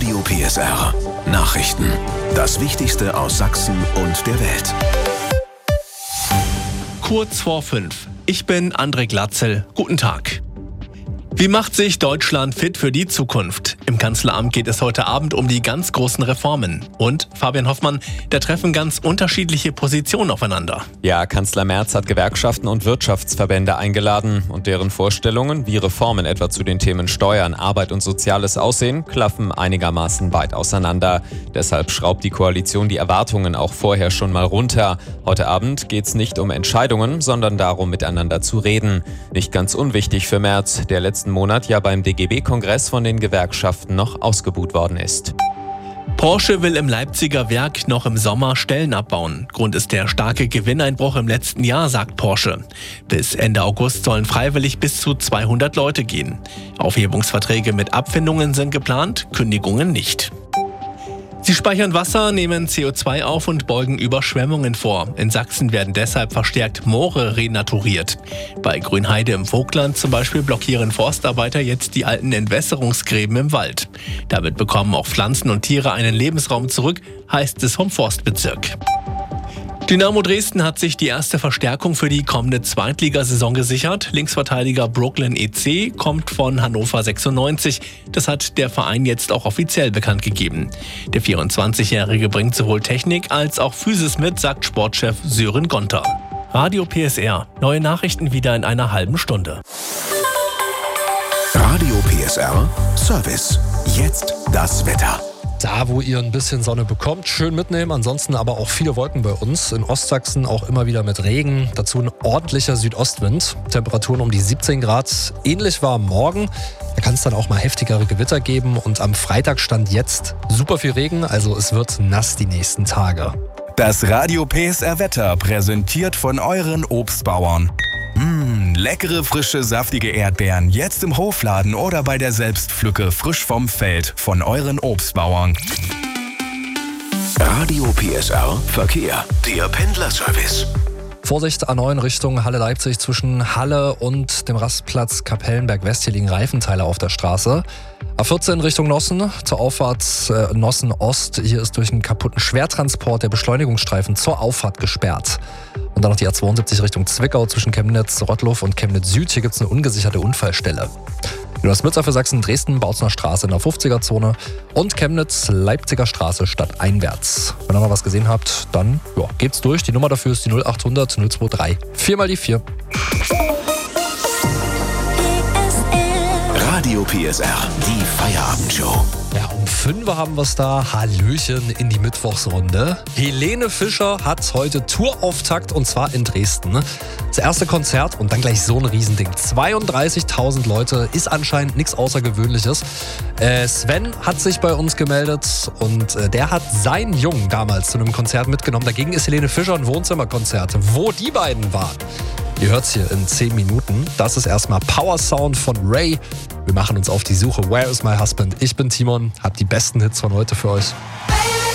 Radio PSR. Nachrichten. Das Wichtigste aus Sachsen und der Welt. Kurz vor 5. Ich bin André Glatzel. Guten Tag. Wie macht sich Deutschland fit für die Zukunft? Im Kanzleramt geht es heute Abend um die ganz großen Reformen. Und, Fabian Hoffmann, da treffen ganz unterschiedliche Positionen aufeinander. Ja, Kanzler Merz hat Gewerkschaften und Wirtschaftsverbände eingeladen. Und deren Vorstellungen, wie Reformen etwa zu den Themen Steuern, Arbeit und Soziales aussehen, klaffen einigermaßen weit auseinander. Deshalb schraubt die Koalition die Erwartungen auch vorher schon mal runter. Heute Abend geht es nicht um Entscheidungen, sondern darum, miteinander zu reden. Nicht ganz unwichtig für Merz, der letzten Monat ja beim DGB-Kongress von den Gewerkschaften noch ausgebuht worden ist. Porsche will im Leipziger Werk noch im Sommer Stellen abbauen. Grund ist der starke Gewinneinbruch im letzten Jahr, sagt Porsche. Bis Ende August sollen freiwillig bis zu 200 Leute gehen. Aufhebungsverträge mit Abfindungen sind geplant, Kündigungen nicht. Sie speichern Wasser, nehmen CO2 auf und beugen Überschwemmungen vor. In Sachsen werden deshalb verstärkt Moore renaturiert. Bei Grünheide im Vogtland zum Beispiel blockieren Forstarbeiter jetzt die alten Entwässerungsgräben im Wald. Damit bekommen auch Pflanzen und Tiere einen Lebensraum zurück, heißt es vom Forstbezirk. Dynamo Dresden hat sich die erste Verstärkung für die kommende Zweitligasaison gesichert. Linksverteidiger Brooklyn EC kommt von Hannover 96. Das hat der Verein jetzt auch offiziell bekannt gegeben. Der 24-Jährige bringt sowohl Technik als auch Physis mit, sagt Sportchef Sören Gonter. Radio PSR. Neue Nachrichten wieder in einer halben Stunde. Radio PSR Service. Jetzt das Wetter. Da, wo ihr ein bisschen Sonne bekommt, schön mitnehmen. Ansonsten aber auch viele Wolken bei uns. In Ostsachsen auch immer wieder mit Regen. Dazu ein ordentlicher Südostwind. Temperaturen um die 17 Grad. Ähnlich war am Morgen. Da kann es dann auch mal heftigere Gewitter geben. Und am Freitag stand jetzt super viel Regen. Also es wird nass die nächsten Tage. Das Radio PSR Wetter präsentiert von euren Obstbauern. Leckere, frische, saftige Erdbeeren jetzt im Hofladen oder bei der Selbstpflücke frisch vom Feld von euren Obstbauern. Radio PSR Verkehr. Der Pendlerservice. Vorsicht, A9 Richtung Halle-Leipzig zwischen Halle und dem Rastplatz Kapellenberg-West. Hier liegen Reifenteile auf der Straße. A14 Richtung Nossen zur Auffahrt Nossen-Ost. Hier ist durch einen kaputten Schwertransport der Beschleunigungsstreifen zur Auffahrt gesperrt. Und dann noch die A72 Richtung Zwickau zwischen Chemnitz-Rottluff und Chemnitz-Süd. Hier gibt es eine ungesicherte Unfallstelle. Jonas Mützer für Sachsen, Dresden, Bautzner Straße in der 50er-Zone und Chemnitz, Leipziger Straße stadteinwärts. Wenn ihr noch was gesehen habt, dann geht's durch. Die Nummer dafür ist die 0800 023 4x4. Radio PSR, die Feierabendshow. Ja, um 5 haben wir es da. Hallöchen in die Mittwochsrunde. Helene Fischer hat heute Tourauftakt und zwar in Dresden. Das erste Konzert und dann gleich so ein Riesending. 32.000 Leute, ist anscheinend nichts Außergewöhnliches. Sven hat sich bei uns gemeldet und der hat seinen Jungen damals zu einem Konzert mitgenommen. Dagegen ist Helene Fischer ein Wohnzimmerkonzert. Wo die beiden waren, ihr hört's hier in 10 Minuten. Das ist erstmal Power Sound von Ray. Wir machen uns auf die Suche. Where is my husband? Ich bin Timon, hab die besten Hits von heute für euch.